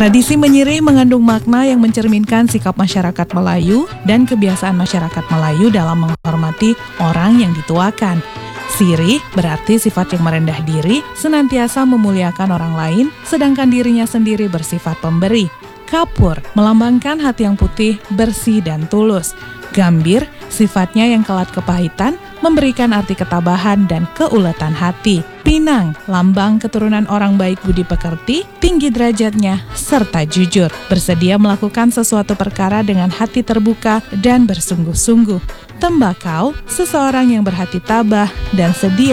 Tradisi menyirih mengandung makna yang mencerminkan sikap masyarakat Melayu dan kebiasaan masyarakat Melayu dalam menghormati orang yang dituakan. Sirih berarti sifat yang merendah diri, senantiasa memuliakan orang lain, sedangkan dirinya sendiri bersifat pemberi. Kapur melambangkan hati yang putih, bersih, dan tulus. Gambir, sifatnya yang kelat kepahitan, memberikan arti ketabahan dan keuletan hati. Pinang, lambang keturunan orang baik budi pekerti, tinggi derajatnya, serta jujur. Bersedia melakukan sesuatu perkara dengan hati terbuka dan bersungguh-sungguh. Tembakau, seseorang yang berhati tabah dan sedia